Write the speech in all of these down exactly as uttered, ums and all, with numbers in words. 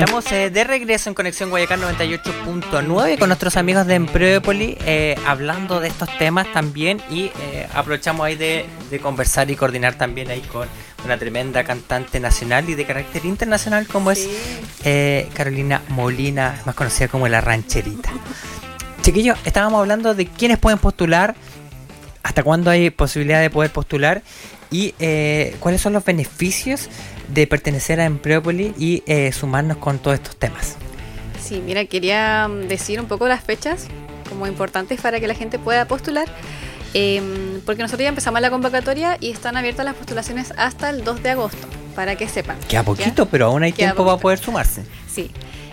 Estamos eh, de regreso en Conexión Guayacán noventa y ocho punto nueve con nuestros amigos de Empreópolis, eh, hablando de estos temas también, y eh, aprovechamos ahí de, de conversar y coordinar también ahí con una tremenda cantante nacional y de carácter internacional como sí. es eh, Carolina Molina, más conocida como La Rancherita. Chiquillos, estábamos hablando de quiénes pueden postular, hasta cuándo hay posibilidad de poder postular y eh, cuáles son los beneficios de pertenecer a Empreópolis y eh, sumarnos con todos estos temas. Sí, mira, quería decir un poco las fechas como importantes para que la gente pueda postular, eh, porque nosotros ya empezamos la convocatoria y están abiertas las postulaciones hasta el dos de agosto, para que sepan. Queda poquito, ¿ya? Pero aún hay Queda tiempo poquito. Para poder sumarse. Sí.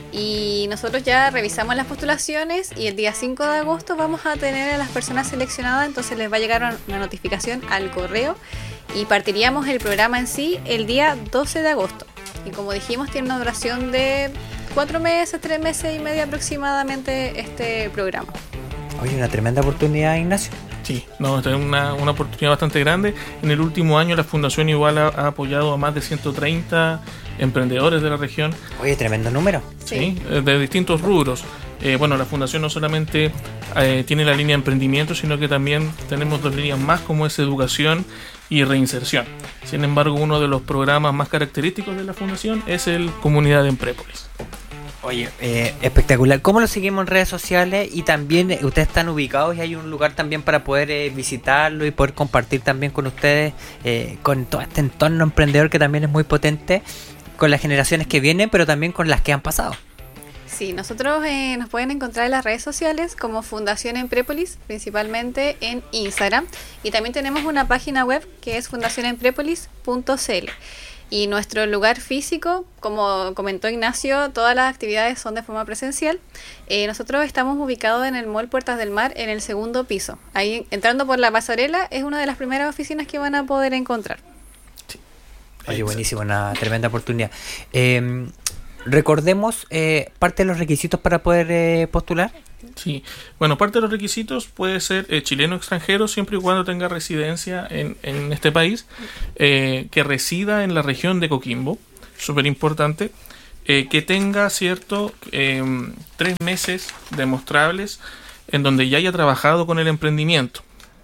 Y nosotros ya revisamos las postulaciones y el día cinco de agosto vamos a tener a las personas seleccionadas, entonces les va a llegar una notificación al correo y partiríamos el programa en sí el día doce de agosto. Y como dijimos, tiene una duración de cuatro meses, tres meses y medio aproximadamente este programa. Oye, una tremenda oportunidad, Ignacio. Sí, no, es una, una oportunidad bastante grande. En el último año la Fundación igual ha, ha apoyado a más de ciento treinta emprendedores de la región. Oye, tremendo número. Sí, sí, de distintos rubros. Eh, bueno, la Fundación no solamente eh, tiene la línea de emprendimiento, sino que también tenemos dos líneas más, como es educación y reinserción. Sin embargo, uno de los programas más característicos de la Fundación es el Comunidad de Empreópolis. Oye, eh, espectacular. ¿Cómo lo seguimos en redes sociales? Y también eh, ustedes están ubicados y hay un lugar también para poder eh, visitarlo y poder compartir también con ustedes, eh, con todo este entorno emprendedor que también es muy potente, con las generaciones que vienen, pero también con las que han pasado. Sí, nosotros eh, nos pueden encontrar en las redes sociales como Fundación Empreópolis, principalmente en Instagram. Y también tenemos una página web que es fundación empreópolis punto c l. Y nuestro lugar físico, como comentó Ignacio, todas las actividades son de forma presencial. Eh, nosotros estamos ubicados en el Mall Puertas del Mar, en el segundo piso. Ahí, entrando por la pasarela, es una de las primeras oficinas que van a poder encontrar. Sí. Oye, buenísimo, una tremenda oportunidad. Eh, recordemos eh, parte de los requisitos para poder eh, postular. Sí, bueno, parte de los requisitos puede ser eh, chileno o extranjero, siempre y cuando tenga residencia en, en este país, eh, que resida en la región de Coquimbo, súper importante, eh, que tenga, cierto, eh, tres meses demostrables en donde ya haya trabajado con el emprendimiento.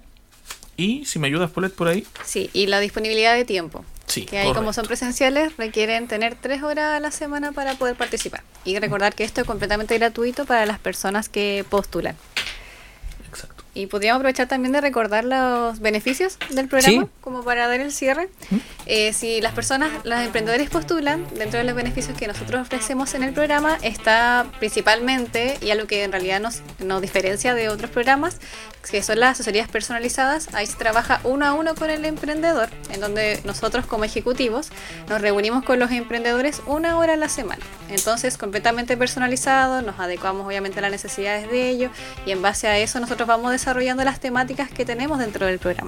Y, si me ayudas, Paulette, por ahí. Sí, y la disponibilidad de tiempo. Sí, que ahí, como son presenciales, requieren tener tres horas a la semana para poder participar. Y recordar que esto es completamente gratuito para las personas que postulan. Exacto. Y podríamos aprovechar también de recordar los beneficios del programa, sí. como para dar el cierre. ¿Mm? Eh, si las personas, los emprendedores postulan, dentro de los beneficios que nosotros ofrecemos en el programa, está principalmente, y algo que en realidad nos, nos diferencia de otros programas, que son las asesorías personalizadas. Ahí se trabaja uno a uno con el emprendedor, en donde nosotros como ejecutivos nos reunimos con los emprendedores una hora a la semana. Entonces, completamente personalizado, nos adecuamos obviamente a las necesidades de ellos, y en base a eso nosotros vamos desarrollando las temáticas que tenemos dentro del programa.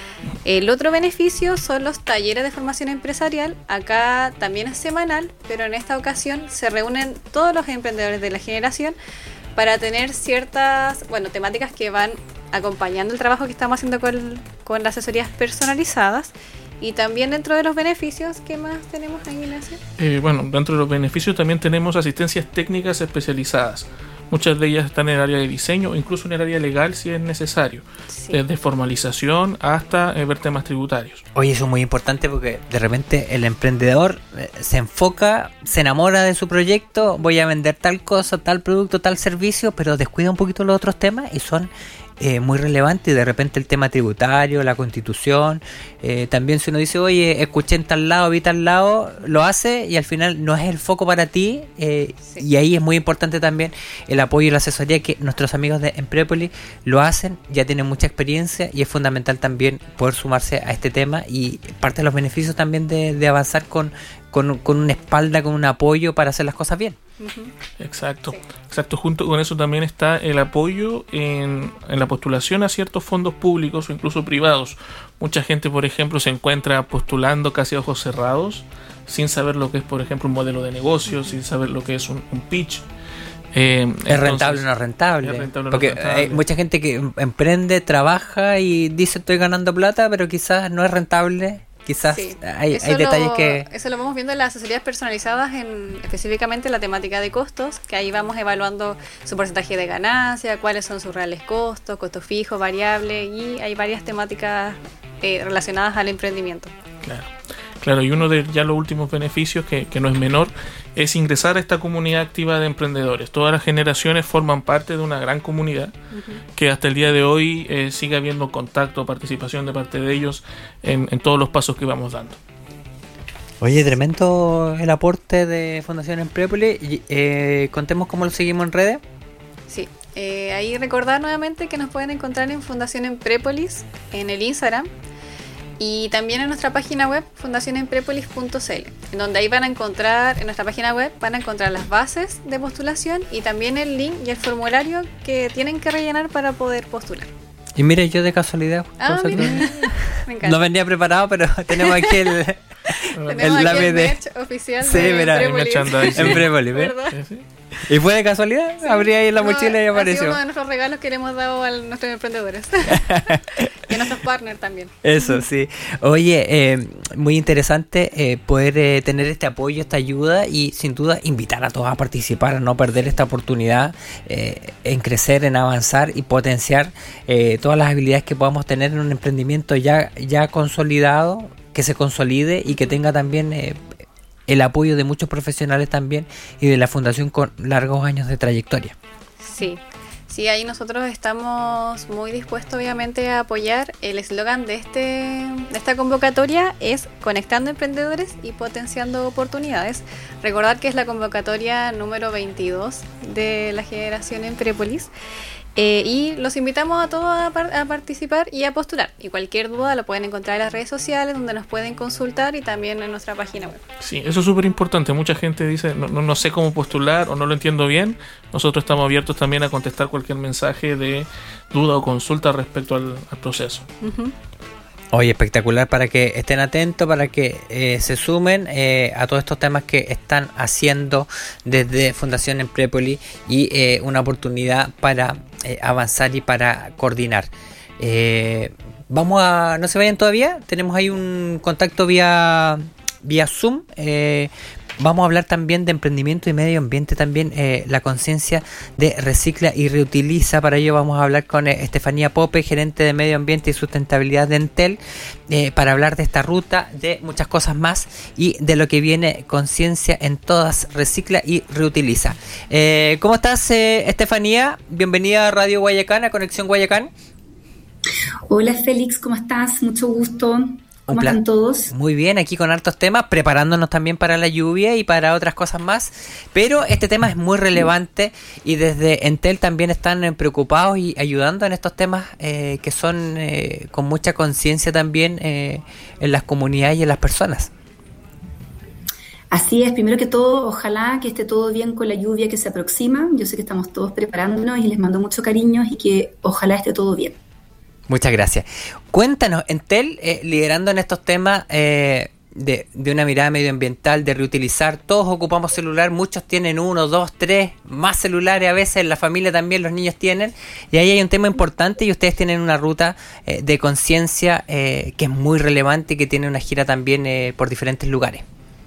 El otro beneficio son los talleres de formación empresarial. Acá también es semanal, pero en esta ocasión se reúnen todos los emprendedores de la generación para tener ciertas, bueno, temáticas que van acompañando el trabajo que estamos haciendo con, con las asesorías personalizadas. Y también dentro de los beneficios, ¿qué más tenemos ahí, Ignacio? Eh, bueno, dentro de los beneficios también tenemos asistencias técnicas especializadas. Muchas de ellas están en el área de diseño o incluso en el área legal si es necesario. Sí. Desde formalización hasta eh, ver temas tributarios. Oye, eso es muy importante porque de repente el emprendedor eh, se enfoca, se enamora de su proyecto, voy a vender tal cosa, tal producto, tal servicio, pero descuida un poquito los otros temas y son eh, muy relevantes. Y de repente el tema tributario, la constitución, eh, también si uno dice, oye, escuché en tal lado, vi tal lado, lo hace y al final no es el foco para ti. Eh, sí. Y ahí es muy importante también el apoyo y la asesoría que nuestros amigos de Empreópolis lo hacen, ya tienen mucha experiencia y es fundamental también poder sumarse a este tema y parte de los beneficios también de, de avanzar con, con, con una espalda, con un apoyo para hacer las cosas bien. Uh-huh. Exacto, sí. Exacto. Junto con eso también está el apoyo en, en la postulación a ciertos fondos públicos o incluso privados. Mucha gente, por ejemplo, se encuentra postulando casi a ojos cerrados, sin saber lo que es, por ejemplo, un modelo de negocio, uh-huh. sin saber lo que es un, un pitch. Eh, es entonces, rentable o no rentable, es rentable, porque no rentable. Hay mucha gente que emprende, trabaja y dice estoy ganando plata, pero quizás no es rentable quizás Sí. hay, Eso hay detalles lo- que... Eso lo vamos viendo en las asesorías personalizadas, en específicamente la temática de costos, que ahí vamos evaluando su porcentaje de ganancia, cuáles son sus reales costos, costos fijos, variables, y hay varias temáticas eh, relacionadas al emprendimiento. Claro. Claro, y uno de ya los últimos beneficios, que, que no es menor, es ingresar a esta comunidad activa de emprendedores. Todas las generaciones forman parte de una gran comunidad uh-huh. que hasta el día de hoy eh, sigue habiendo contacto, participación de parte de ellos en, en todos los pasos que vamos dando. Oye, tremendo el aporte de Fundación Emprépoli. Y, eh, contemos cómo lo seguimos en redes. Sí, eh, ahí recordar nuevamente que nos pueden encontrar en Fundación Emprepolis en el Instagram. Y también en nuestra página web, fundación emprepolis punto c l, en donde ahí van a encontrar, en nuestra página web, van a encontrar las bases de postulación y también el link y el formulario que tienen que rellenar para poder postular. Y mire, yo de casualidad, ah, mira. Me encanta. No venía preparado, pero tenemos aquí el, tenemos el aquí el de merch oficial sí, de mira, Emprepolis. Emprepolis, ¿ves? ¿Y fue de casualidad? Sí. Abrí ahí en la no, mochila y apareció. Ha sido uno de nuestros regalos que le hemos dado a nuestros emprendedores. Y a nuestros partners también. Eso, sí. Oye, eh, muy interesante eh, poder eh, tener este apoyo, esta ayuda y sin duda invitar a todos a participar, a no perder esta oportunidad eh, en crecer, en avanzar y potenciar eh, todas las habilidades que podamos tener en un emprendimiento ya, ya consolidado, que se consolide y que tenga también... Eh, el apoyo de muchos profesionales también y de la fundación con largos años de trayectoria. Sí, sí, ahí nosotros estamos muy dispuestos obviamente a apoyar. El eslogan de este de esta convocatoria es Conectando Emprendedores y Potenciando Oportunidades. Recordar que es la convocatoria número veintidós de la generación Emprepolis. Eh, y los invitamos a todos a, par- a participar y a postular. Y cualquier duda lo pueden encontrar en las redes sociales, donde nos pueden consultar, y también en nuestra página web. Sí, eso es súper importante. Mucha gente dice, no, no, no sé cómo postular o no lo entiendo bien. Nosotros estamos abiertos también a contestar cualquier mensaje de duda o consulta respecto al, al proceso. Uh-huh. Oye, espectacular, para que estén atentos, para que eh, se sumen eh, a todos estos temas que están haciendo desde Fundación Emprépoli y eh, una oportunidad para eh, avanzar y para coordinar. Eh, vamos a... ¿No se vayan todavía? Tenemos ahí un contacto vía, vía Zoom. Eh, Vamos a hablar también de emprendimiento y medio ambiente, también eh, la conciencia de recicla y reutiliza. Para ello vamos a hablar con eh, Estefanía Pope, gerente de medio ambiente y sustentabilidad de Entel, eh, para hablar de esta ruta, de muchas cosas más y de lo que viene conciencia en todas, recicla y reutiliza. Eh, ¿Cómo estás, eh, Estefanía? Bienvenida a Radio Guayacán, a Conexión Guayacán. Hola Félix, ¿cómo estás? Mucho gusto. ¿Cómo están todos? Muy bien, aquí con hartos temas, preparándonos también para la lluvia y para otras cosas más, pero este tema es muy relevante y desde Entel también están eh, preocupados y ayudando en estos temas eh, que son eh, con mucha conciencia también eh, en las comunidades y en las personas. Así es, primero que todo, ojalá que esté todo bien con la lluvia que se aproxima. Yo sé que estamos todos preparándonos y les mando mucho cariño y que ojalá esté todo bien. Muchas gracias. Cuéntanos, Entel, eh, liderando en estos temas eh, de, de una mirada medioambiental, de reutilizar, todos ocupamos celular, muchos tienen uno, dos, tres, más celulares a veces, en la familia también los niños tienen, y ahí hay un tema importante y ustedes tienen una ruta eh, de conciencia eh, que es muy relevante y que tiene una gira también eh, por diferentes lugares.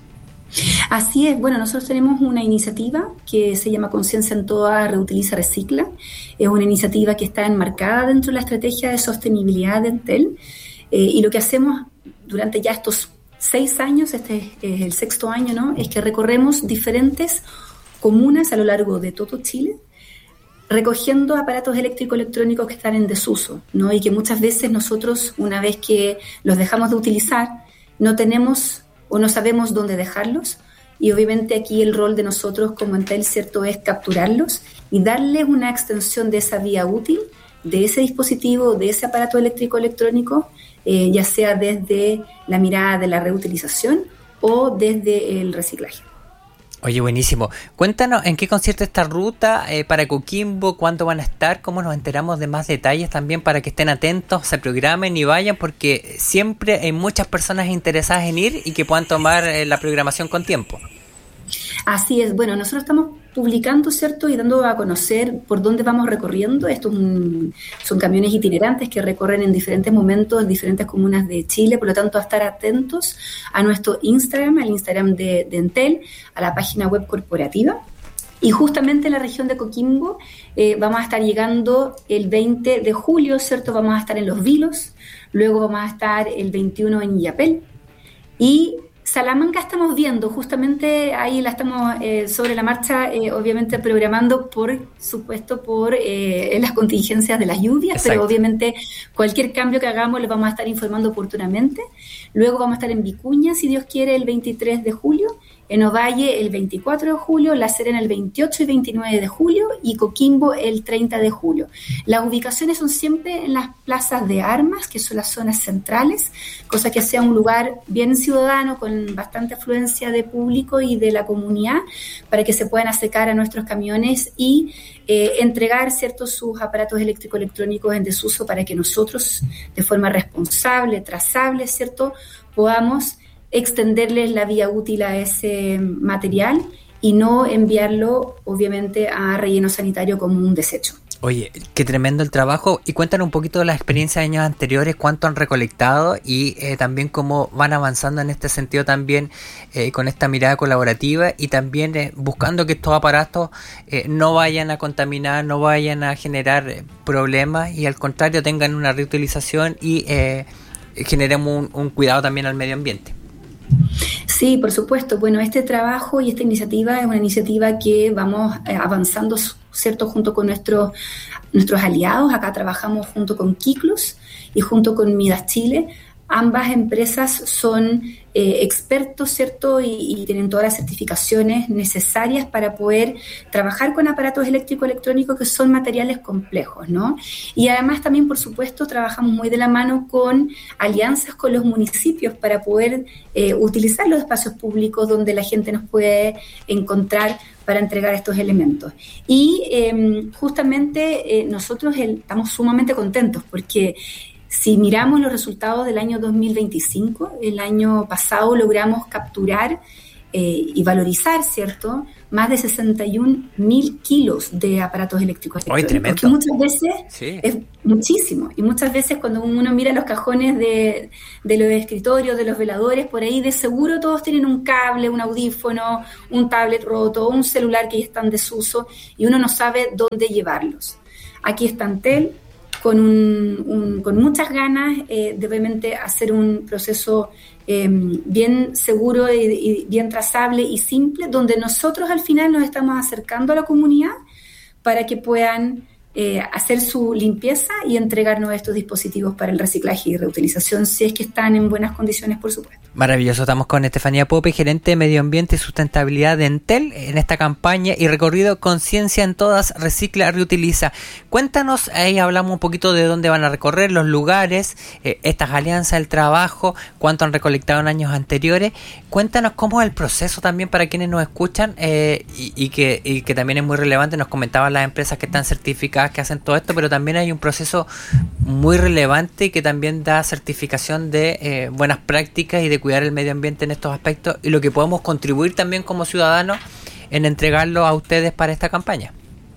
Así es, bueno, nosotros tenemos una iniciativa que se llama Conciencia en Toda, Reutiliza, Recicla. Es una iniciativa que está enmarcada dentro de la estrategia de sostenibilidad de Entel, eh, y lo que hacemos durante ya estos seis años, este es el sexto año, ¿no? Es que recorremos diferentes comunas a lo largo de todo Chile, recogiendo aparatos eléctrico-electrónicos que están en desuso, ¿no? Y que muchas veces nosotros, una vez que los dejamos de utilizar, no tenemos o no sabemos dónde dejarlos, y obviamente aquí el rol de nosotros como Entel, ¿cierto?, es capturarlos y darles una extensión de esa vía útil, de ese dispositivo, de ese aparato eléctrico electrónico, eh, ya sea desde la mirada de la reutilización o desde el reciclaje. Oye, buenísimo. Cuéntanos en qué consiste esta ruta eh, para Coquimbo, cuándo van a estar, cómo nos enteramos de más detalles también para que estén atentos, se programen y vayan, porque siempre hay muchas personas interesadas en ir y que puedan tomar eh, la programación con tiempo. Así es, bueno, nosotros estamos publicando, ¿cierto? Y dando a conocer por dónde vamos recorriendo. Estos un, son camiones itinerantes que recorren en diferentes momentos, en diferentes comunas de Chile, por lo tanto, a estar atentos a nuestro Instagram, al Instagram de, de Entel, a la página web corporativa. Y justamente en la región de Coquimbo eh, vamos a estar llegando el veinte de julio, ¿cierto? Vamos a estar en Los Vilos, luego vamos a estar el veintiuno en Illapel. Y Salamanca estamos viendo, justamente ahí la estamos eh, sobre la marcha, eh, obviamente programando, por supuesto, por eh, las contingencias de las lluvias. Exacto. Pero obviamente cualquier cambio que hagamos les vamos a estar informando oportunamente. Luego vamos a estar en Vicuña, si Dios quiere, el veintitrés de julio, en Ovalle el veinticuatro de julio, La Serena el veintiocho y veintinueve de julio y Coquimbo el treinta de julio. Las ubicaciones son siempre en las plazas de armas, que son las zonas centrales, cosa que sea un lugar bien ciudadano, con bastante afluencia de público y de la comunidad, para que se puedan acercar a nuestros camiones y eh, entregar, ¿cierto?, sus aparatos eléctrico-electrónicos en desuso, para que nosotros, de forma responsable, trazable, ¿cierto?, podamos extenderles la vía útil a ese material y no enviarlo, obviamente, a relleno sanitario como un desecho. Oye, qué tremendo el trabajo. Y cuéntanos un poquito de la experiencia de años anteriores, cuánto han recolectado y eh, también cómo van avanzando en este sentido también eh, con esta mirada colaborativa y también eh, buscando que estos aparatos eh, no vayan a contaminar, no vayan a generar eh, problemas y al contrario tengan una reutilización y eh, generemos un, un cuidado también al medio ambiente. Sí, por supuesto. Bueno, este trabajo y esta iniciativa es una iniciativa que vamos avanzando, ¿cierto?, junto con nuestros, nuestros aliados. Acá trabajamos junto con Kiklus y junto con Midas Chile. Ambas empresas son eh, expertos, ¿cierto?, y, y tienen todas las certificaciones necesarias para poder trabajar con aparatos eléctrico-electrónicos que son materiales complejos, ¿no? Y además también, por supuesto, trabajamos muy de la mano con alianzas con los municipios para poder eh, utilizar los espacios públicos donde la gente nos puede encontrar para entregar estos elementos. Y eh, justamente eh, nosotros el, estamos sumamente contentos porque si miramos los resultados del año dos mil veinticinco, el año pasado logramos capturar eh, y valorizar, ¿cierto?, más de sesenta y un mil kilos de aparatos eléctricos. ¡Ay, tremendo! Que muchas veces sí. es muchísimo. Y muchas veces cuando uno mira los cajones de, de los escritorios, de los veladores, por ahí de seguro todos tienen un cable, un audífono, un tablet roto, un celular que ya está en desuso y uno no sabe dónde llevarlos. Aquí está Entel, con, un, un, con muchas ganas eh, de obviamente hacer un proceso eh, bien seguro y, y bien trazable y simple, donde nosotros al final nos estamos acercando a la comunidad para que puedan eh, hacer su limpieza y entregarnos estos dispositivos para el reciclaje y reutilización, si es que están en buenas condiciones, por supuesto. Maravilloso, estamos con Estefanía Pope, gerente de Medio Ambiente y Sustentabilidad de Entel, en esta campaña y recorrido Conciencia en Todas, Recicla, Reutiliza. Cuéntanos, ahí hablamos un poquito de dónde van a recorrer, los lugares, eh, estas alianzas, el trabajo, cuánto han recolectado en años anteriores. Cuéntanos cómo es el proceso también para quienes nos escuchan eh, y, y, que, y que también es muy relevante. Nos comentaban las empresas que están certificadas, que hacen todo esto, pero también hay un proceso muy relevante que también da certificación de eh, buenas prácticas y de cuidar el medio ambiente en estos aspectos y lo que podemos contribuir también como ciudadanos en entregarlo a ustedes para esta campaña.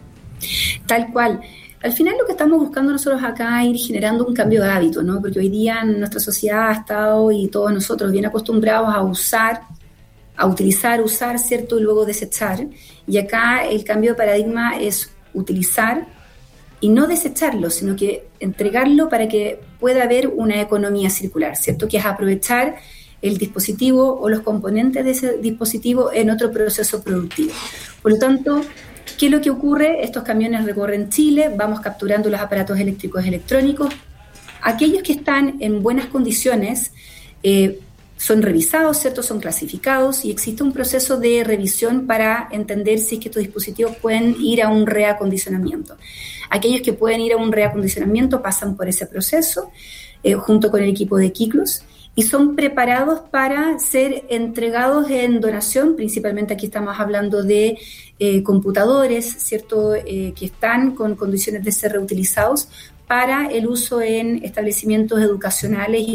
Tal cual. Al final lo que estamos buscando nosotros acá es ir generando un cambio de hábito, ¿no? Porque hoy día nuestra sociedad ha estado y todos nosotros bien acostumbrados a usar, a utilizar, usar, ¿cierto? Y luego desechar. Y acá el cambio de paradigma es utilizar y no desecharlo, sino que entregarlo para que pueda haber una economía circular, ¿cierto? Que es aprovechar el dispositivo o los componentes de ese dispositivo en otro proceso productivo. Por lo tanto, ¿qué es lo que ocurre? Estos camiones recorren Chile, vamos capturando los aparatos eléctricos electrónicos. Aquellos que están en buenas condiciones eh, son revisados, ¿cierto? Son clasificados y existe un proceso de revisión para entender si es que estos dispositivos pueden ir a un reacondicionamiento. Aquellos que pueden ir a un reacondicionamiento pasan por ese proceso eh, junto con el equipo de Kiklus y son preparados para ser entregados en donación. Principalmente aquí estamos hablando de eh, computadores, ¿cierto? Eh, que están con condiciones de ser reutilizados para el uso en establecimientos educacionales y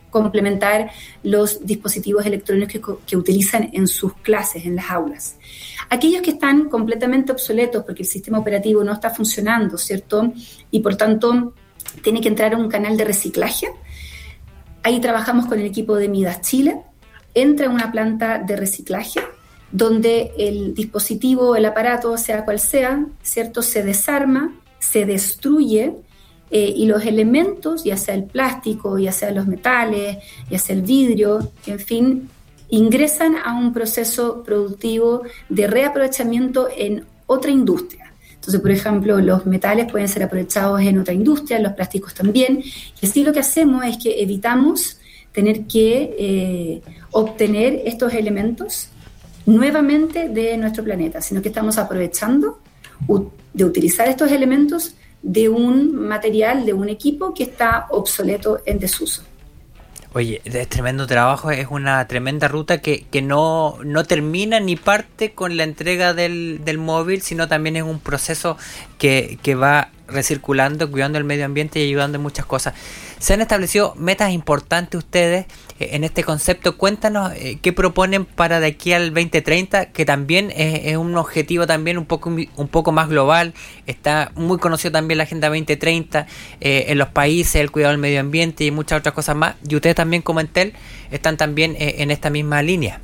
complementar los dispositivos electrónicos que, que utilizan en sus clases, en las aulas. Aquellos que están completamente obsoletos porque el sistema operativo no está funcionando, ¿cierto? Y por tanto tiene que entrar a un canal de reciclaje. Ahí trabajamos con el equipo de Midas Chile. Entra a una planta de reciclaje donde el dispositivo, el aparato, sea cual sea, ¿cierto? Se desarma, se destruye eh, y los elementos, ya sea el plástico, ya sea los metales, ya sea el vidrio, en fin, ingresan a un proceso productivo de reaprovechamiento en otra industria. Entonces, por ejemplo, los metales pueden ser aprovechados en otra industria, los plásticos también, y así lo que hacemos es que evitamos tener que eh, obtener estos elementos nuevamente de nuestro planeta, sino que estamos aprovechando de utilizar estos elementos de un material, de un equipo que está obsoleto en desuso. Oye, es tremendo trabajo, es una tremenda ruta que, que no, no termina ni parte con la entrega del, del móvil, sino también es un proceso que, que va recirculando, cuidando el medio ambiente y ayudando en muchas cosas. Se han establecido metas importantes ustedes eh, en este concepto. Cuéntanos eh, qué proponen para de aquí al veinte treinta, que también es, es un objetivo también un poco un poco más global. Está muy conocido también la Agenda veinte treinta eh, en los países, el cuidado del medio ambiente y muchas otras cosas más. Y ustedes también como Entel están también eh, en esta misma línea.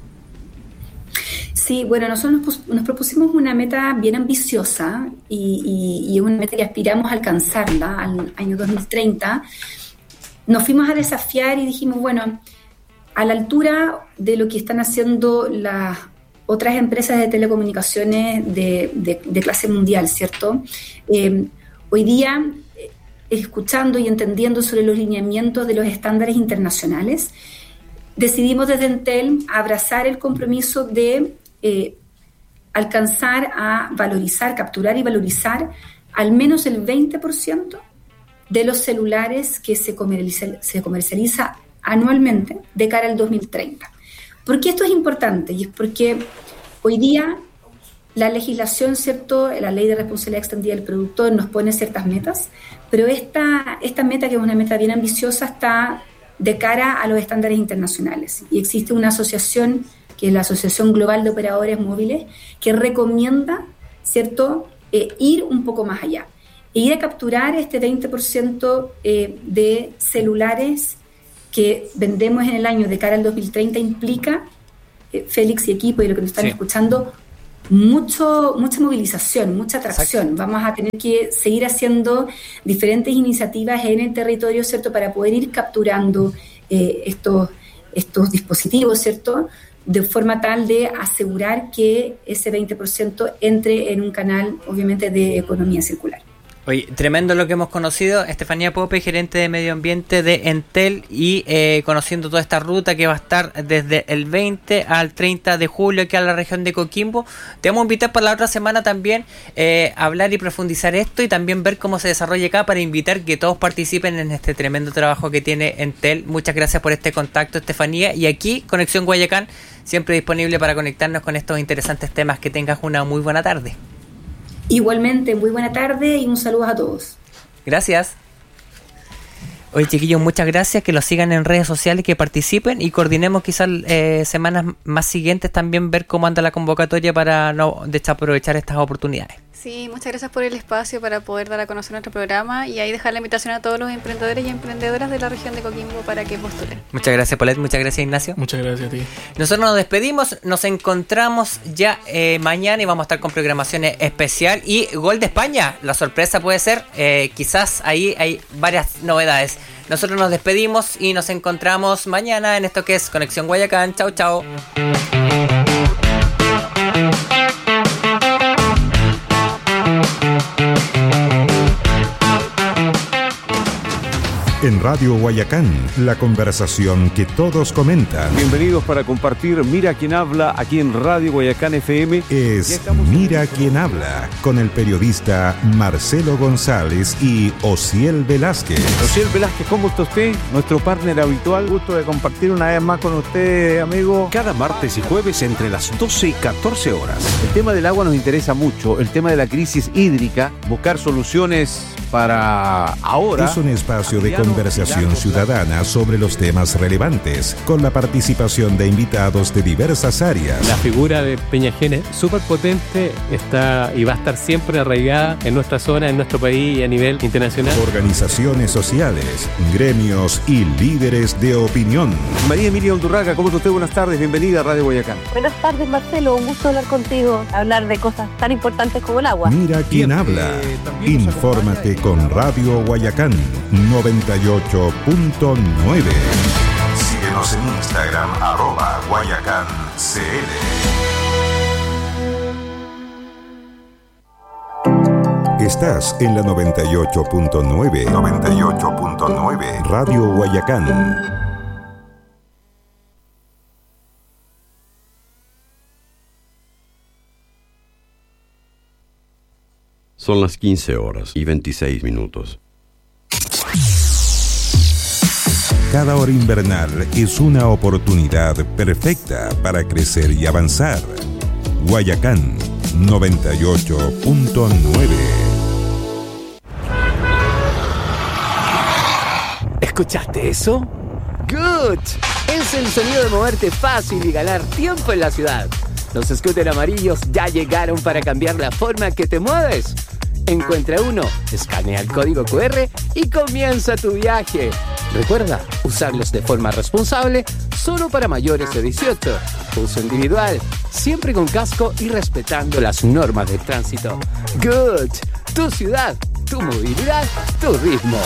Sí, bueno, nosotros nos, nos propusimos una meta bien ambiciosa y, y, y una meta que aspiramos a alcanzarla al año dos mil treinta. Nos fuimos a desafiar y dijimos, bueno, a la altura de lo que están haciendo las otras empresas de telecomunicaciones de, de, de clase mundial, ¿cierto? Eh, hoy día, eh, escuchando y entendiendo sobre los lineamientos de los estándares internacionales, decidimos desde Entel abrazar el compromiso de eh, alcanzar a valorizar, capturar y valorizar al menos el veinte por ciento de los celulares que se comercializa, se comercializa anualmente de cara al dos mil treinta. ¿Por qué esto es importante? Y es porque hoy día la legislación, ¿cierto?, la ley de responsabilidad extendida del productor nos pone ciertas metas, pero esta, esta meta, que es una meta bien ambiciosa, está de cara a los estándares internacionales. Y existe una asociación, que es la Asociación Global de Operadores Móviles, que recomienda, ¿cierto?, eh, ir un poco más allá. E ir a capturar este veinte por ciento eh, de celulares que vendemos en el año de cara al dos mil treinta implica, eh, Félix y equipo y lo que nos están sí. escuchando, mucho, mucha movilización, mucha atracción. Exacto. Vamos a tener que seguir haciendo diferentes iniciativas en el territorio, ¿cierto?, para poder ir capturando eh, estos, estos dispositivos, ¿cierto?, de forma tal de asegurar que ese veinte por ciento entre en un canal, obviamente, de economía circular. Oye, tremendo lo que hemos conocido. Estefanía Pope, gerente de medio ambiente de Entel, y eh, conociendo toda esta ruta que va a estar desde el veinte al treinta de julio aquí en la región de Coquimbo. Te vamos a invitar para la otra semana también eh, a hablar y profundizar esto y también ver cómo se desarrolla acá, para invitar que todos participen en este tremendo trabajo que tiene Entel. Muchas gracias por este contacto, Estefanía, y aquí Conexión Guayacán siempre disponible para conectarnos con estos interesantes temas. Que tengas una muy buena tarde. Igualmente, muy buena tarde y un saludo a todos. Gracias. Oye, chiquillos, muchas gracias. Que los sigan en redes sociales, que participen y coordinemos quizás eh, semanas más siguientes también, ver cómo anda la convocatoria para no desaprovechar estas oportunidades. Sí, muchas gracias por el espacio para poder dar a conocer nuestro programa y ahí dejar la invitación a todos los emprendedores y emprendedoras de la región de Coquimbo para que postulen. Muchas gracias, Paulette. Muchas gracias, Ignacio. Muchas gracias a ti. Nosotros nos despedimos, nos encontramos ya eh, mañana y vamos a estar con programaciones especial y Gol de España. La sorpresa puede ser, eh, quizás ahí hay varias novedades. Nosotros nos despedimos y nos encontramos mañana en esto que es Conexión Guayacán. Chao, chao. En Radio Guayacán, la conversación que todos comentan. Bienvenidos para compartir Mira Quién Habla aquí en Radio Guayacán F M. Es Mira Quién Habla, con el periodista Marcelo González y Osiel Velázquez. Osiel Velázquez, ¿cómo está usted? Nuestro partner habitual. Gusto de compartir una vez más con usted, amigo. Cada martes y jueves entre las doce y catorce horas. El tema del agua nos interesa mucho, el tema de la crisis hídrica, buscar soluciones para ahora. Es un espacio de conversación conversación ciudadana sobre los temas relevantes, con la participación de invitados de diversas áreas. La figura de Peñajén es súper potente, está y va a estar siempre arraigada en nuestra zona, en nuestro país y a nivel internacional. Organizaciones sociales, gremios y líderes de opinión. María Emilia Undurraga, ¿cómo está usted? Buenas tardes, bienvenida a Radio Guayacán. Buenas tardes, Marcelo, un gusto hablar contigo, hablar de cosas tan importantes como el agua. Mira quién habla. Eh, Infórmate con Radio Guayacán noventa y ocho punto nueve. Síguenos en Instagram, arroba Guayacán C L. Estás en la noventa y ocho punto nueve. noventa y ocho punto nueve. Radio Guayacán. Son las quince horas y veintiséis minutos. Cada hora invernal es una oportunidad perfecta para crecer y avanzar. Guayacán noventa y ocho punto nueve. ¿Escuchaste eso? ¡Good! Es el sonido de moverte fácil y ganar tiempo en la ciudad. Los scooters amarillos ya llegaron para cambiar la forma que te mueves. Encuentra uno, escanea el código cu erre y comienza tu viaje. Recuerda, usarlos de forma responsable, solo para mayores de dieciocho. Uso individual, siempre con casco y respetando las normas de tránsito. Good. Tu ciudad, tu movilidad, tu ritmo.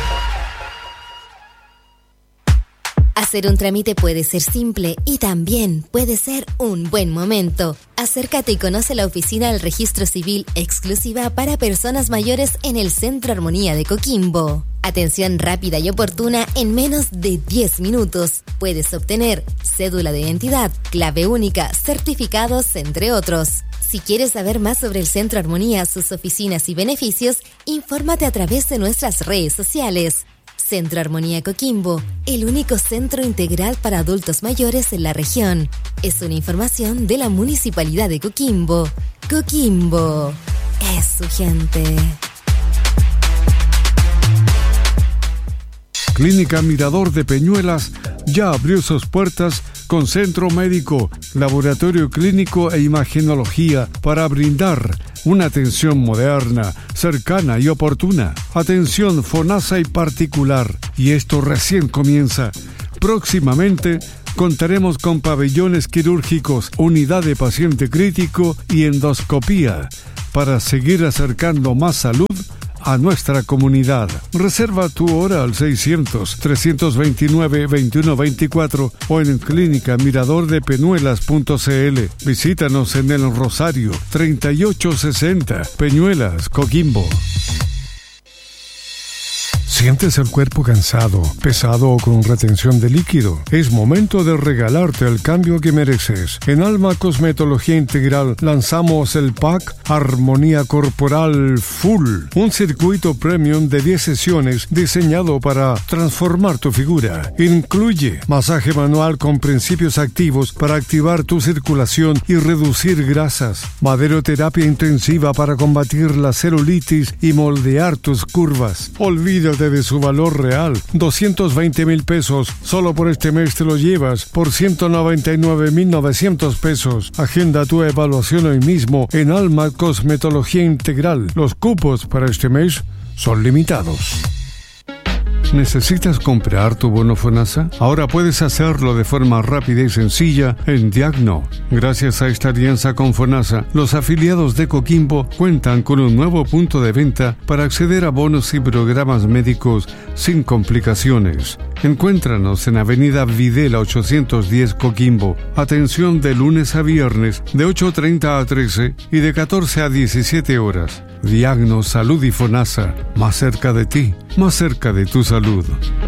Hacer un trámite puede ser simple y también puede ser un buen momento. Acércate y conoce la oficina del Registro Civil exclusiva para personas mayores en el Centro Armonía de Coquimbo. Atención rápida y oportuna en menos de diez minutos. Puedes obtener cédula de identidad, clave única, certificados, entre otros. Si quieres saber más sobre el Centro Armonía, sus oficinas y beneficios, infórmate a través de nuestras redes sociales. Centro Armonía Coquimbo, el único centro integral para adultos mayores en la región. Es una información de la Municipalidad de Coquimbo. Coquimbo es su gente. Clínica Mirador de Peñuelas ya abrió sus puertas con centro médico, laboratorio clínico e imagenología para brindar una atención moderna, cercana y oportuna. Atención FONASA y particular. Y esto recién comienza. Próximamente contaremos con pabellones quirúrgicos, unidad de paciente crítico y endoscopía para seguir acercando más salud a nuestra comunidad. Reserva tu hora al seiscientos, trescientos veintinueve, veintiuno veinticuatro o en clínica mirador de peñuelas punto c l. Visítanos en el Rosario treinta y ocho sesenta, Peñuelas, Coquimbo. ¿Sientes el cuerpo cansado, pesado o con retención de líquido? Es momento de regalarte el cambio que mereces. En Alma Cosmetología Integral lanzamos el Pack Armonía Corporal Full, un circuito premium de diez sesiones diseñado para transformar tu figura. Incluye masaje manual con principios activos para activar tu circulación y reducir grasas, maderoterapia intensiva para combatir la celulitis y moldear tus curvas. Olvídate de su valor real, doscientos veinte mil pesos. Solo por este mes te lo llevas por ciento noventa y nueve mil novecientos pesos. Agenda tu evaluación hoy mismo en Alma Cosmetología Integral. Los cupos para este mes son limitados. ¿Necesitas comprar tu bono FONASA? Ahora puedes hacerlo de forma rápida y sencilla en Diagno. Gracias a esta alianza con FONASA, los afiliados de Coquimbo cuentan con un nuevo punto de venta para acceder a bonos y programas médicos sin complicaciones. Encuéntranos en Avenida Videla ochocientos diez Coquimbo. Atención de lunes a viernes de ocho treinta a trece y de catorce a diecisiete horas. Diagno, Salud y FONASA, más cerca de ti, más cerca de tu salud.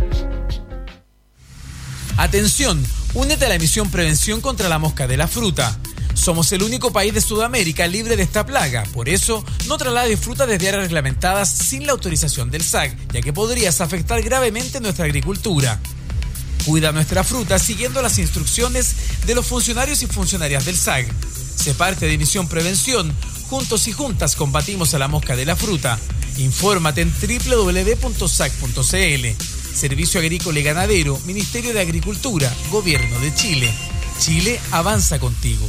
Atención, únete a la misión Prevención contra la Mosca de la Fruta. Somos el único país de Sudamérica libre de esta plaga, por eso no traslades fruta desde áreas reglamentadas sin la autorización del S A C, ya que podrías afectar gravemente nuestra agricultura. Cuida nuestra fruta siguiendo las instrucciones de los funcionarios y funcionarias del S A C. Sé parte de Misión Prevención. Juntos y juntas combatimos a la mosca de la fruta. Infórmate en doble u doble u doble u punto s a c punto c l. Servicio Agrícola y Ganadero, Ministerio de Agricultura, Gobierno de Chile. Chile avanza contigo.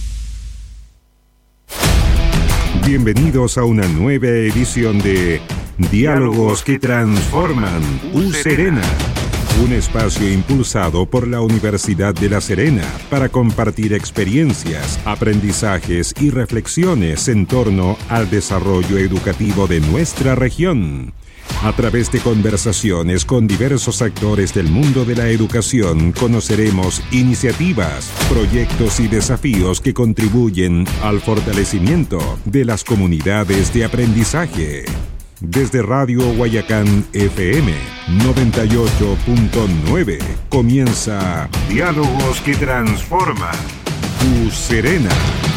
Bienvenidos a una nueva edición de Diálogos que Transforman U Serena, un espacio impulsado por la Universidad de La Serena para compartir experiencias, aprendizajes y reflexiones en torno al desarrollo educativo de nuestra región. A través de conversaciones con diversos actores del mundo de la educación, conoceremos iniciativas, proyectos y desafíos que contribuyen al fortalecimiento de las comunidades de aprendizaje. Desde Radio Guayacán F M noventa y ocho punto nueve comienza Diálogos que Transforman U Serena.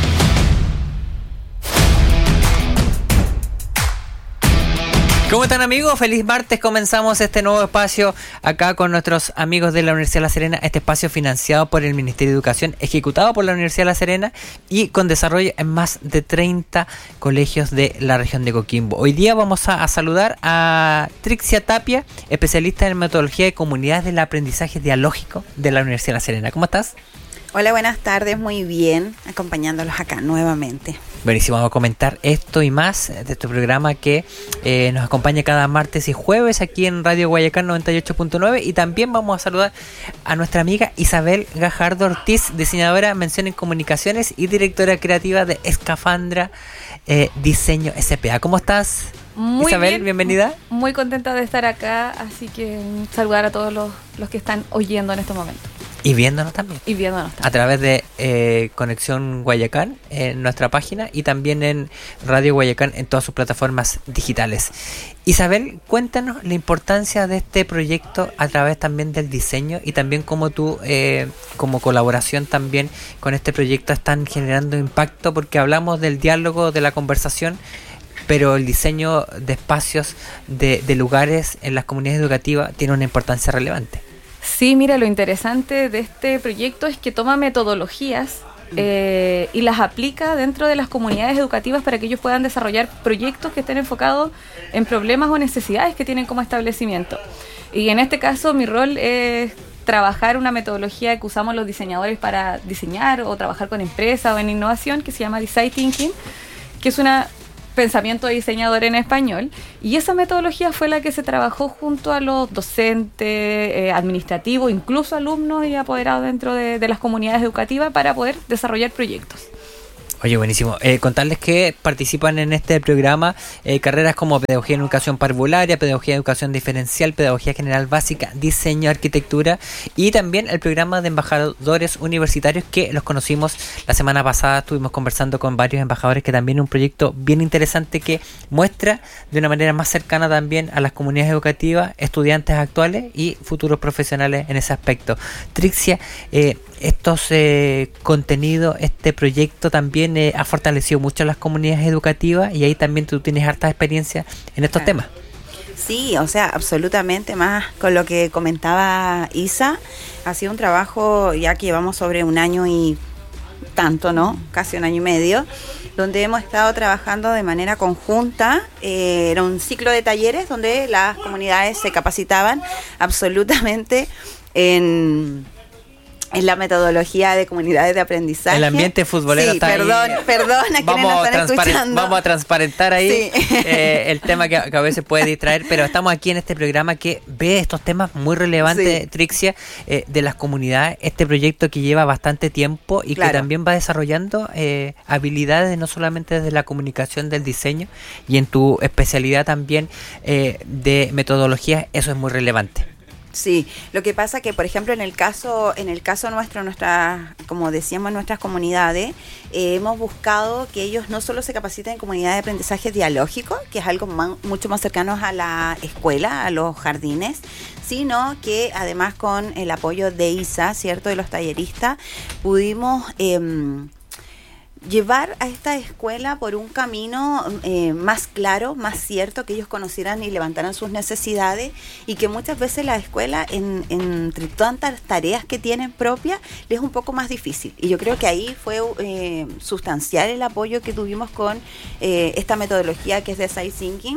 ¿Cómo están, amigos? Feliz martes. Comenzamos este nuevo espacio acá con nuestros amigos de la Universidad de La Serena, este espacio financiado por el Ministerio de Educación, ejecutado por la Universidad de La Serena y con desarrollo en más de treinta colegios de la región de Coquimbo. Hoy día vamos a, a saludar a Trixia Tapia, especialista en metodología de comunidades del aprendizaje dialógico de la Universidad de La Serena. ¿Cómo estás? Hola, buenas tardes, muy bien, acompañándolos acá nuevamente. Buenísimo, vamos a comentar esto y más de este programa que eh, nos acompaña cada martes y jueves aquí en Radio Guayacán noventa y ocho punto nueve, y también vamos a saludar a nuestra amiga Isabel Gajardo Ortiz, diseñadora, mención en comunicaciones y directora creativa de Escafandra eh, Diseño S P A. ¿Cómo estás? Muy Isabel, bien, bienvenida. Muy contenta de estar acá, así que saludar a todos los, los que están oyendo en este momento. Y viéndonos también. Y viéndonos también. A través de eh, Conexión Guayacán en nuestra página y también en Radio Guayacán en todas sus plataformas digitales. Isabel, cuéntanos la importancia de este proyecto a través también del diseño y también cómo tú, eh, como colaboración también con este proyecto, están generando impacto, porque hablamos del diálogo, de la conversación, pero el diseño de espacios, de, de lugares en las comunidades educativas tiene una importancia relevante. Sí, mira, lo interesante de este proyecto es que toma metodologías eh, y las aplica dentro de las comunidades educativas para que ellos puedan desarrollar proyectos que estén enfocados en problemas o necesidades que tienen como establecimiento. Y en este caso mi rol es trabajar una metodología que usamos los diseñadores para diseñar o trabajar con empresas o en innovación, que se llama Design Thinking, que es una pensamiento de diseñador en español, y esa metodología fue la que se trabajó junto a los docentes, eh, administrativos, incluso alumnos y apoderados dentro de, de las comunidades educativas para poder desarrollar proyectos. Oye, buenísimo. Eh, contarles que participan en este programa eh, carreras como Pedagogía en Educación Parvularia, Pedagogía en Educación Diferencial, Pedagogía General Básica, Diseño, Arquitectura, y también el programa de embajadores universitarios, que los conocimos la semana pasada. Estuvimos conversando con varios embajadores, que también es un proyecto bien interesante que muestra de una manera más cercana también a las comunidades educativas, estudiantes actuales y futuros profesionales en ese aspecto. Trixia, eh, estos eh, contenidos, este proyecto también eh, ha fortalecido mucho las comunidades educativas, y ahí también tú tienes harta experiencia en estos Claro. temas. Sí, o sea, absolutamente, más con lo que comentaba Isa, ha sido un trabajo ya que llevamos sobre un año y tanto, ¿no? Casi un año y medio, donde hemos estado trabajando de manera conjunta. Eh, era un ciclo de talleres donde las comunidades se capacitaban absolutamente en... en la metodología de comunidades de aprendizaje. El ambiente futbolero sí, está perdón, ahí. Perdón, a quienes Vamos, nos están transparen- escuchando. vamos a transparentar ahí Sí. eh, el tema que, que a veces puede distraer, pero estamos aquí en este programa que ve estos temas muy relevantes, Sí. Trixia, eh, de las comunidades. Este proyecto que lleva bastante tiempo y Claro. que también va desarrollando eh, habilidades no solamente desde la comunicación, del diseño, y en tu especialidad también eh, de metodología, eso es muy relevante. Sí, lo que pasa que, por ejemplo, en el caso en el caso nuestro, nuestra, como decíamos, nuestras comunidades, eh, hemos buscado que ellos no solo se capaciten en comunidades de aprendizaje dialógico, que es algo más, mucho más cercano a la escuela, a los jardines, sino que además con el apoyo de Isa, ¿cierto?, de los talleristas, pudimos Eh, llevar a esta escuela por un camino eh, más claro, más cierto, que ellos conocieran y levantaran sus necesidades, y que muchas veces la escuela, en, entre tantas tareas que tienen propias, les es un poco más difícil. Y yo creo que ahí fue eh, sustancial el apoyo que tuvimos con eh, esta metodología que es Design Thinking,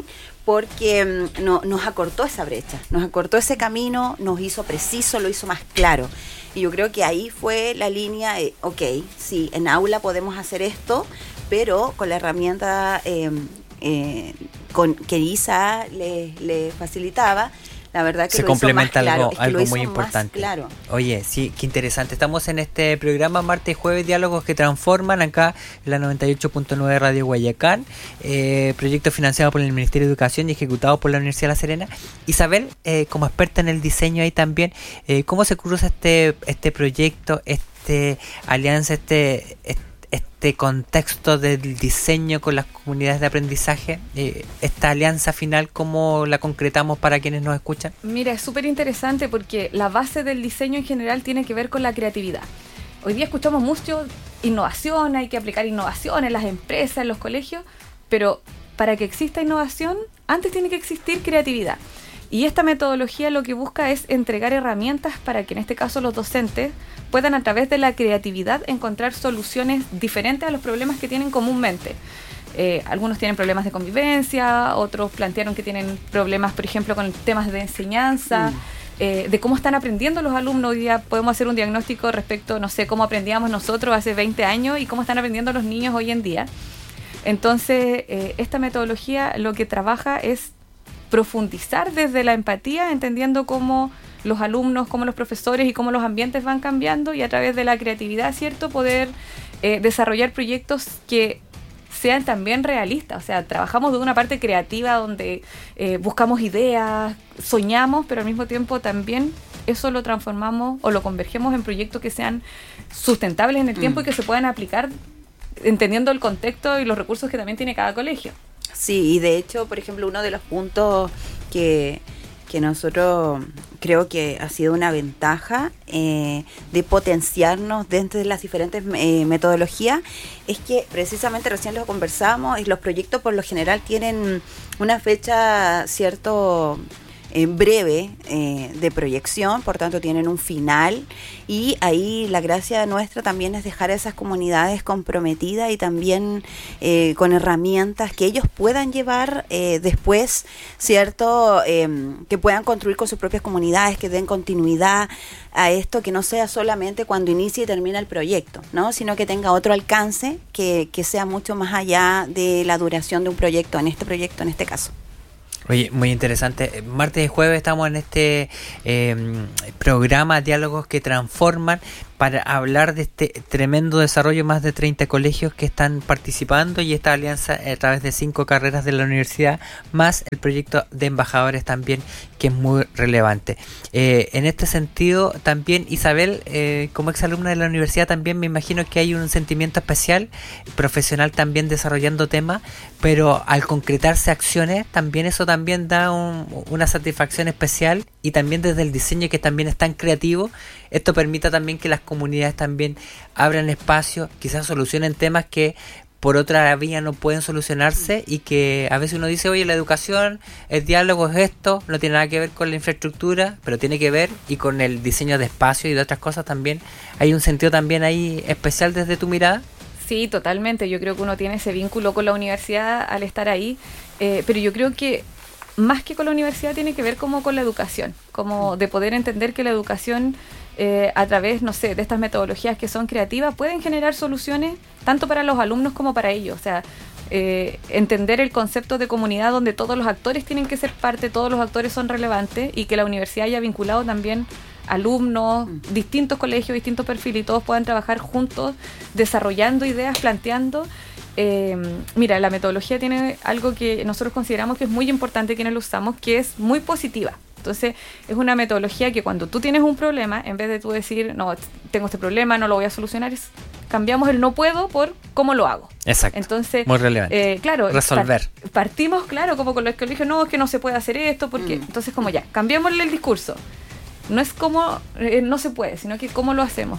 porque mm, no, nos acortó esa brecha, nos acortó ese camino, nos hizo preciso, lo hizo más claro. Y yo creo que ahí fue la línea, eh, ok, sí, en aula podemos hacer esto, pero con la herramienta eh, eh, con, que Isa le, le facilitaba, la verdad que se lo complementa hizo más algo, claro, es que algo lo hizo muy más importante. Claro. Oye, sí, qué interesante. Estamos en este programa martes y jueves, Diálogos que Transforman, acá en la noventa y ocho punto nueve Radio Guayacán, eh, proyecto financiado por el Ministerio de Educación y ejecutado por la Universidad de La Serena. Isabel, eh, como experta en el diseño ahí también, eh, ¿cómo se cruza este este proyecto, este alianza, este, este este contexto del diseño con las comunidades de aprendizaje, eh, esta alianza final, cómo la concretamos para quienes nos escuchan? Mira, es súper interesante porque la base del diseño en general tiene que ver con la creatividad. Hoy día escuchamos mucho innovación, hay que aplicar innovación en las empresas, en los colegios, pero para que exista innovación, antes tiene que existir creatividad. Y esta metodología lo que busca es entregar herramientas para que en este caso los docentes puedan a través de la creatividad encontrar soluciones diferentes a los problemas que tienen comúnmente. Eh, algunos tienen problemas de convivencia, otros plantearon que tienen problemas, por ejemplo, con temas de enseñanza, mm. eh, de cómo están aprendiendo los alumnos. Hoy día podemos hacer un diagnóstico respecto, no sé, cómo aprendíamos nosotros hace veinte años y cómo están aprendiendo los niños hoy en día. Entonces, eh, esta metodología lo que trabaja es profundizar desde la empatía, entendiendo cómo los alumnos, cómo los profesores y cómo los ambientes van cambiando, y a través de la creatividad, ¿cierto?, poder eh, desarrollar proyectos que sean también realistas. O sea, trabajamos de una parte creativa donde eh, buscamos ideas, soñamos, pero al mismo tiempo también eso lo transformamos o lo convergemos en proyectos que sean sustentables en el tiempo mm. y que se puedan aplicar entendiendo el contexto y los recursos que también tiene cada colegio. Sí, y de hecho, por ejemplo, uno de los puntos que, que nosotros creo que ha sido una ventaja eh, de potenciarnos dentro de las diferentes eh, metodologías es que precisamente recién lo conversamos y los proyectos por lo general tienen una fecha, cierto, en breve eh, de proyección, por tanto tienen un final, y ahí la gracia nuestra también es dejar a esas comunidades comprometidas y también eh, con herramientas que ellos puedan llevar eh, después, cierto, eh, que puedan construir con sus propias comunidades, que den continuidad a esto, que no sea solamente cuando inicie y termina el proyecto, ¿no?, sino que tenga otro alcance, que, que sea mucho más allá de la duración de un proyecto, en este proyecto en este caso. Oye, muy interesante. Martes y jueves estamos en este eh, programa Diálogos que Transforman para hablar de este tremendo desarrollo. Más de treinta colegios que están participando y esta alianza a través de cinco carreras de la universidad, más el proyecto de embajadores también, que es muy relevante. Eh, en este sentido también, Isabel, eh, como exalumna de la universidad también me imagino que hay un sentimiento especial, profesional también desarrollando temas, pero al concretarse acciones también eso también da un, una satisfacción especial, y también desde el diseño, que también es tan creativo, esto permite también que las comunidades también abran espacio, quizás solucionen temas que por otra vía no pueden solucionarse, y que a veces uno dice, oye, la educación, el diálogo es esto, no tiene nada que ver con la infraestructura, pero tiene que ver y con el diseño de espacio y de otras cosas también. ¿Hay un sentido también ahí especial desde tu mirada? Sí, totalmente. Yo creo que uno tiene ese vínculo con la universidad al estar ahí, eh, pero yo creo que más que con la universidad tiene que ver como con la educación, como de poder entender que la educación eh, a través, no sé, de estas metodologías que son creativas pueden generar soluciones tanto para los alumnos como para ellos. O sea, eh, entender el concepto de comunidad donde todos los actores tienen que ser parte, todos los actores son relevantes, y que la universidad haya vinculado también alumnos, mm. distintos colegios, distintos perfiles, y todos puedan trabajar juntos desarrollando ideas, planteando. Eh, mira, la metodología tiene algo que nosotros consideramos que es muy importante quienes lo usamos, que es muy positiva. Entonces, es una metodología que cuando tú tienes un problema, en vez de tú decir, no, tengo este problema, no lo voy a solucionar, es, cambiamos el no puedo por cómo lo hago. Exacto. Entonces, muy relevante. Eh, claro, resolver. Part, partimos, claro, como con los colegios, no, es que no se puede hacer esto, porque, mm. entonces, como ya, cambiémosle el discurso. No es como, eh, no se puede, sino que cómo lo hacemos.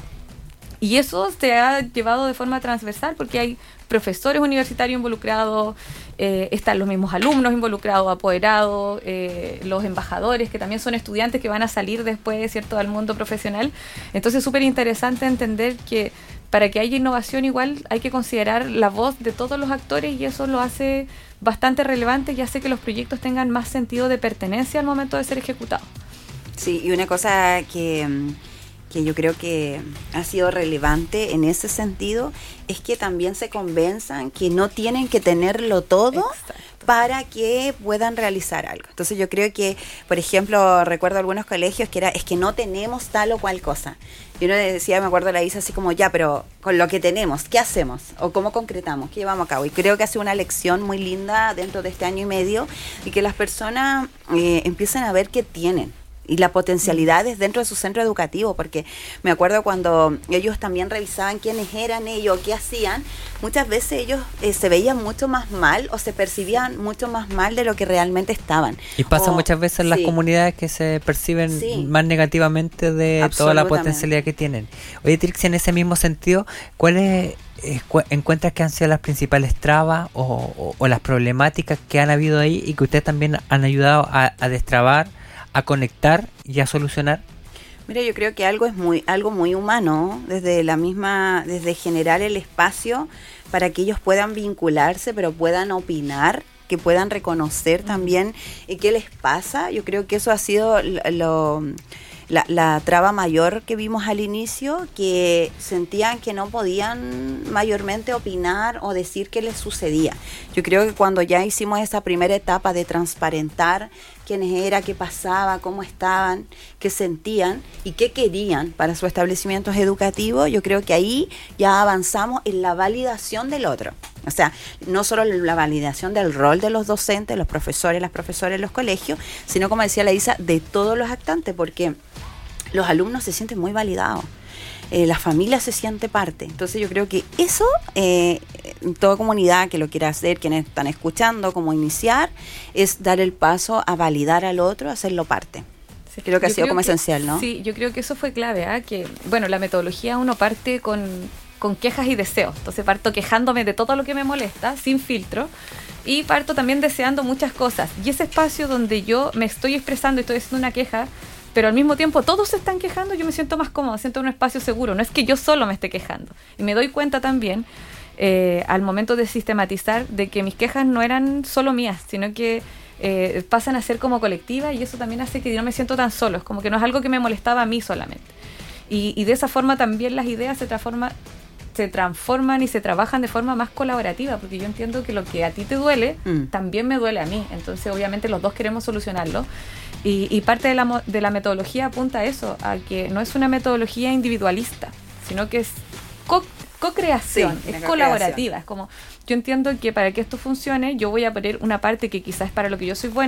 Y eso se ha llevado de forma transversal, porque hay profesores universitarios involucrados, eh, están los mismos alumnos involucrados, apoderados, eh, los embajadores, que también son estudiantes que van a salir después, ¿cierto?, al mundo profesional. Entonces es súper interesante entender que para que haya innovación igual hay que considerar la voz de todos los actores y eso lo hace bastante relevante y hace que los proyectos tengan más sentido de pertenencia al momento de ser ejecutados. Sí, y una cosa que, que yo creo que ha sido relevante en ese sentido es que también se convenzan que no tienen que tenerlo todo. Exacto. Para que puedan realizar algo. Entonces yo creo que, por ejemplo, recuerdo algunos colegios que era, es que no tenemos tal o cual cosa. Y uno decía, me acuerdo la Isa así como, ya, pero con lo que tenemos, ¿qué hacemos? O cómo concretamos, qué llevamos a cabo. Y creo que ha sido una lección muy linda dentro de este año y medio y que las personas eh, empiecen a ver qué tienen. Y las potencialidades dentro de su centro educativo, porque me acuerdo cuando ellos también revisaban quiénes eran ellos, qué hacían, muchas veces ellos eh, se veían mucho más mal o se percibían mucho más mal de lo que realmente estaban. Y pasa o, muchas veces en las sí. comunidades que se perciben sí. más negativamente de toda la potencialidad que tienen. Oye, Trixie, en ese mismo sentido, ¿cuáles eh, cu- encuentras que han sido las principales trabas o, o, o las problemáticas que han habido ahí y que ustedes también han ayudado a, a destrabar, a conectar y a solucionar? Mira, yo creo que algo es muy, algo muy humano, desde la misma, desde generar el espacio para que ellos puedan vincularse, pero puedan opinar, que puedan reconocer también eh, qué les pasa. Yo creo que eso ha sido lo, lo La, la traba mayor que vimos al inicio, que sentían que no podían mayormente opinar o decir qué les sucedía. Yo creo que cuando ya hicimos esa primera etapa de transparentar quiénes era, qué pasaba, cómo estaban, qué sentían y qué querían para sus establecimientos educativos, yo creo que ahí ya avanzamos en la validación del otro. O sea, no solo la validación del rol de los docentes, los profesores, las profesoras, los colegios, sino, como decía la Isa, de todos los actantes, porque los alumnos se sienten muy validados. Eh, la familia se siente parte. Entonces yo creo que eso, eh, en toda comunidad que lo quiera hacer, quienes están escuchando, como iniciar, es dar el paso a validar al otro, hacerlo parte. Sí, creo que ha sido como que, esencial, ¿no? Sí, yo creo que eso fue clave, ¿eh? Que, bueno, la metodología uno parte con, con quejas y deseos. Entonces parto quejándome de todo lo que me molesta, sin filtro, y parto también deseando muchas cosas. Y ese espacio donde yo me estoy expresando y estoy haciendo una queja, pero al mismo tiempo todos se están quejando, yo me siento más cómoda, siento un espacio seguro. No es que yo solo me esté quejando. Y me doy cuenta también, eh, al momento de sistematizar, de que mis quejas no eran solo mías, sino que eh, pasan a ser como colectivas, y eso también hace que yo no me siento tan solo. Es como que no es algo que me molestaba a mí solamente. Y, y de esa forma también las ideas se transforman, se transforman y se trabajan de forma más colaborativa, porque yo entiendo que lo que a ti te duele, mm. también me duele a mí. Entonces, obviamente, los dos queremos solucionarlo. Y, y parte de la, de la metodología apunta a eso, a que no es una metodología individualista, sino que es co- co-creación, sí, es colaborativa. Es como, yo entiendo que para que esto funcione, yo voy a poner una parte que quizás es para lo que yo soy buena,